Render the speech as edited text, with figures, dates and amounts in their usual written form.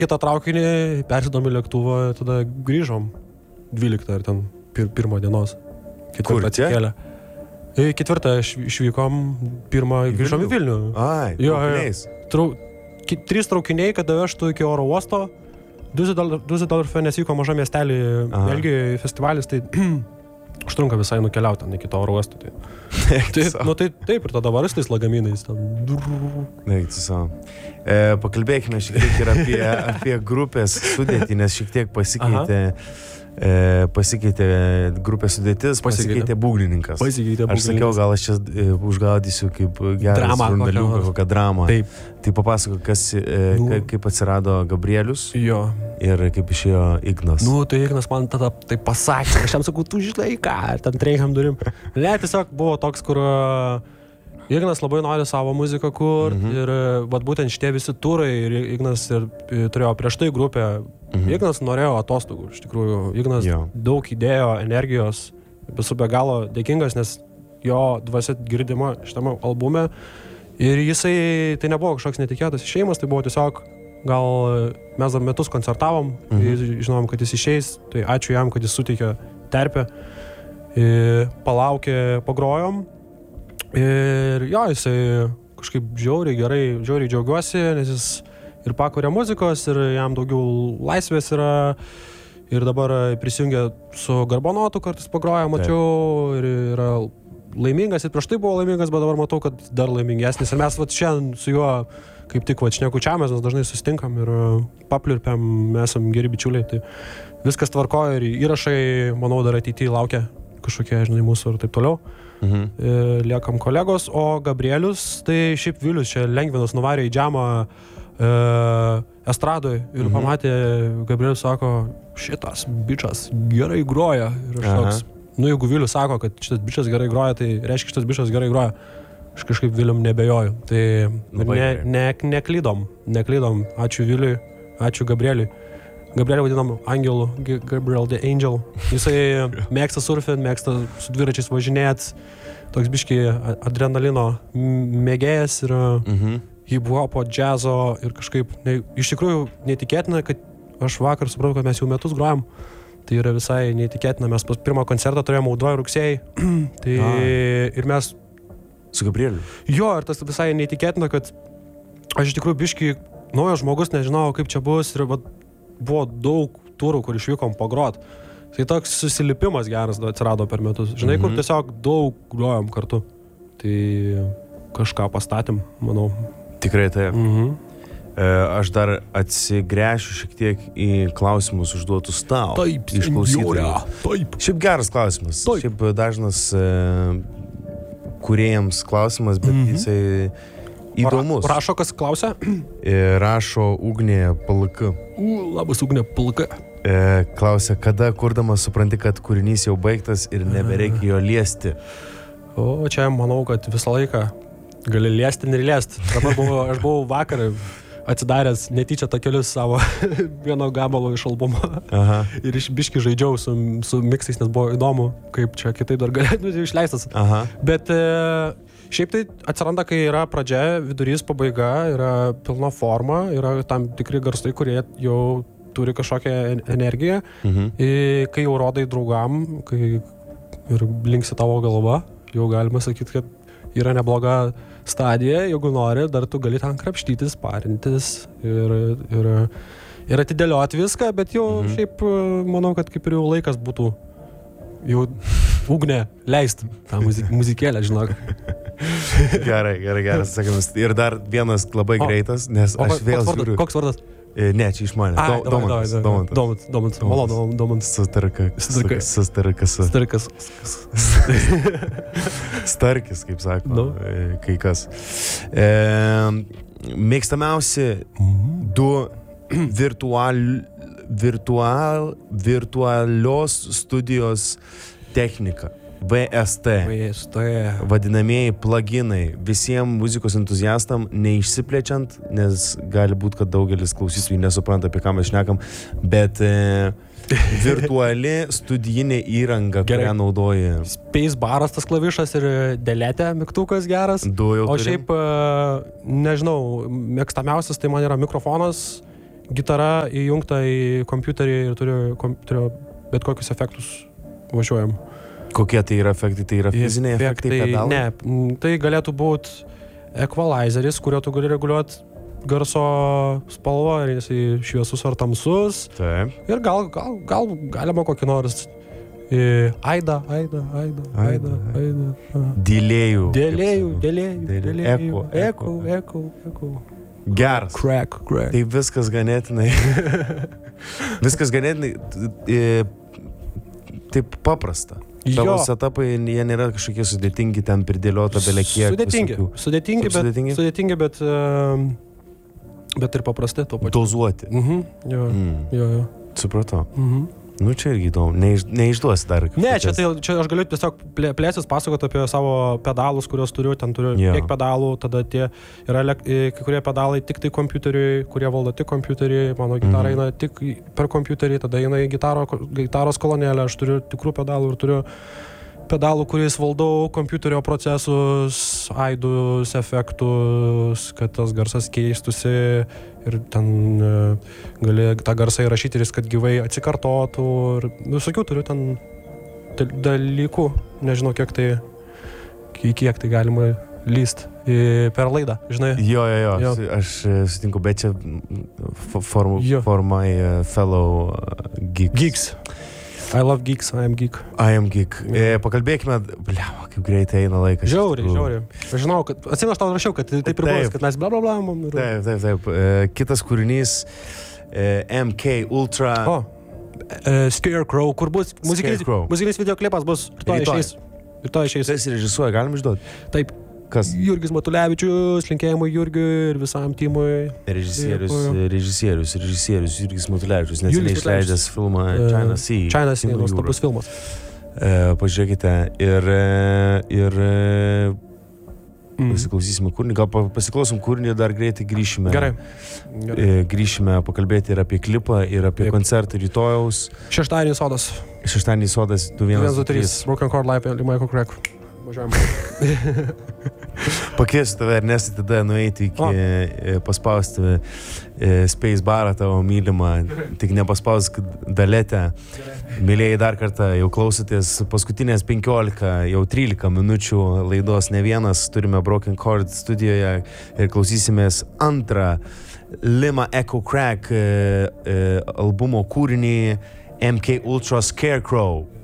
kitą traukinį, persidom į lėktuvą, tada grįžom 12 ar ten pirmą dienos. Kur atsikėlė. Ketvirtą išvykom, pirmą grįžom į Vilnių. Ai, traukiniais. 3 traukiniai, kad vežtų iki oro uosto. Düsseldorfe nesvyko mažą miestelį, Belgijoje festivalis, tai užtrunka visai nukeliauti iki to oro uosto. Tai taip, ir tada varas tais lagaminais. Neikti savo. Pakalbėkime šiek tiek ir apie grupės sudėtį, nes šiek tiek pasikeitė grupės sudėtis, pasikeitė būgnininkas. Aš sakiau, gal aš čia užgaudysiu kaip geras žurnaliuką, kokią dramą. Taip. Tai papasako, kaip atsirado Gabrielius ir kaip išėjo Ignas. Tai Ignas man tada taip pasakė, aš jam sakau, tu žinai ką, ir ten trenkam durim. Ne, tiesiog buvo toks, kur Ignas labai nori savo muziką kurti ir būtent šitie visi turai ir Ignas turėjo prieš tai grupę. Ignas norėjo atostogų, iš tikrųjų. Ignas daug įdėjo energijos, esu be galo dėkingas, nes jo dvasia girdima šitame albume. Ir jisai, tai nebuvo kažkoks netikėtas išėjimas, tai buvo tiesiog, gal mes dar metus koncertavom, žinom, kad jis išeis, tai ačiū jam, kad jis suteikė terpę. Palaukė, pagrojom. Ir jisai kažkaip žiauriai gerai, žiauriai džiaugiuosi, nes jis ir pakuria muzikos, ir jam daugiau laisvės yra. Ir dabar prisijungė su Garbonotu, kartais pagroja, mačiau, ir yra laimingas, ir prieš tai buvo laimingas, bet dabar matau, kad dar laimingesnis. Ir mes šiandien su juo kaip tik šnekučiamės, mes dažnai susitinkam ir paplirpiam, mes esam geri bičiuliai. Tai viskas tvarkoja ir įrašai, manau, dar ateityje laukia kažkokie, mūsų ir taip toliau. Liekam kolegos, o Gabrielius, tai šiaip Vilius čia lengvinas nuvarė į džemą estradoj ir pamatė, Gabrielius sako, šitas bičas gerai groja. Ir aš toks, jeigu Vilius sako, kad šitas bičas gerai groja, tai reiškia, šitas bičas gerai groja. Aš kažkaip Vilium nebejoju. Tai neklydom. Ačiū Viliui, ačiū Gabrieliui. Gabrielį vadinam Angelu, Gabriel the Angel. Jisai mėgsta surfint, mėgsta su dviračiais važinėt, toks biški adrenalino mėgėjas ir hip-hopo, džiazo ir kažkaip, iš tikrųjų neįtikėtina, kad aš vakar supratau, kad mes jau metus grojam. Tai yra visai neįtikėtina, mes pirmą koncertą turėjom audroj rugsėjai. Tai ir mes... Su Gabrieliu? Jo, ir tas visai neįtikėtina, kad aš iš tikrųjų biški naujas žmogus, nežinau, kaip čia bus ir buvo daug turų, kur išvykom pagrot. Tai toks susilipimas geras atsirado per metus. Žinai, kur tiesiog daug grojom kartu. Tai kažką pastatėm, manau. Tikrai taip. Aš dar atsigręšiu šiek tiek į klausimus užduotus tau. Taip, iš klausytojų. Taip. Šiaip geras klausimas. Taip. Šiaip dažnas kūrėjams klausimas, bet jisai įdomus. Rašo, kas klausia? Rašo Ugnė PLK. Labas Ugnė PLK. Klausia, kada kurdamas supranti, kad kūrinys jau baigtas ir nebereikia jo liesti? O čia manau, kad visą laiką gali liesti ir liesti. Dabar aš buvau vakar atsidaręs netyčia takelius savo vieno gabalo iš albumo. Ir iš biški žaidžiau su miksais, nes buvo įdomu, kaip čia kitaip dar galėtų išleistas. Bet šiaip tai atsiranda, kai yra pradžia, vidurys, pabaiga, yra pilna forma, yra tam tikri garsai, kurie jau turi kažkokią energiją. Kai jau rodai draugam, kai ir linksi tavo galva, jau galima sakyti, kad yra nebloga stadija, jeigu nori, dar tu gali ten krapštytis, parintis ir atidėlioti viską, bet jau šiaip manau, kad kaip ir jau laikas būtų jau Ugnė leist tą muzikėlę, žinok. Gerai, sakymas. Ir dar vienas labai greitas, nes aš vėl žiūriu. Koks vardas? Ne, čia iš mane. Domantas. Malonu, Domantas. Starkis, kaip sako, kai kas. Mėgstamiausi du virtualios studijos technika. VST. Vadinamieji pluginai. Visiems muzikos entuziastam neišsiplečiant, nes gali būti, kad daugelis klausytojų nesupranta, apie ką mes šnekam, bet virtuali studijinė įranga, kurią naudoji. Spacebaras tas klavišas ir delete mygtukas geras. O šiaip, nežinau, mėgstamiausias tai man yra mikrofonas, gitara įjungta į kompiuterį ir turiu bet kokius efektus važiuojam. Kokie tai yra efektai? Tai yra fiziniai efektai pedalai? Ne, tai galėtų būti equalizeris, kurio tu gali reguliuoti garso spalvą, ar jis šviesus ar tamsus. Taip. Ir gal galima kokį nors aidą. Dėlėjų. Eko. Geras. Crack. Tai viskas ganėtinai taip paprasta. Tavo setupai, jie nėra kažkokie sudėtingi, ten pridėliota belekiek. Sudėtingi, bet ir paprasti to pačiu. Dozuoti. Jo. Supratau. Nu, čia irgi įdomu. Neišduosi dar. Ne, čia aš galiu tiesiog plėsis pasakoti apie savo pedalus, kuriuos turiu. Ten turiu tiek pedalų, tada yra kai kurie pedalai tik tai kompiuteriui, kurie valdo tik kompiuterį. Mano gitara eina tik per kompiuterį, tada eina į gitaros kolonėlę. Aš turiu tikrų pedalų ir turiu pedalų, kuriais valdau kompiuterio procesus, aidus, efektus, kad tas garsas keistusi ir ten gali tą garsą įrašyti ir jis, kad gyvai atsikartotų ir visokių turiu ten dalykų, nežinau kiek tai galima lyst per laidą, žinai. Jo, aš sutinku, bet čia for my fellow geeks. I love geeks, I am geek. Pakalbėkime, bliava, kaip greitai eina laikas. Žiauriai. Aš žinau, kad atsimenu, aš tau rašiau, kad taip ir bus, kad mes bla. Taip. Kitas kūrinys MK Ultra. Scarecrow, kur bus muzikinis videoklipas, bus rytoj išeis. Tas režisuoja, galim išduoti? Taip. Kas? Jurgis Matulevičius, linkėjimai Jurgiui ir visam timui. Režisierius Jurgis Matulevičius, neseniai išleidęs filmą China Sea, nuostabus filmas. Pažiūrėkite ir pasiklausysime kūrinį, gal pasiklausom kūrinį ir dar greitai grįšime. Gerai. Grįšime pakalbėti ir apie klipą, ir apie koncertą rytojaus. Šeštadienį Sodas. 2-1-2-3. Broken Chord Live, Limaiko Crack. Pakviesiu tave, Ernestai, tada nueiti iki paspausti Space Barą tavo mylimą, tik nepaspausk daletę. Mylėjai, dar kartą jau klausotės paskutinės 15, jau 13 minučių laidos Ne vienas, turime Broken Chord studijoje ir klausysimės antrą Lima Echo Crack albumo kūrinį MK Ultra Scarecrow.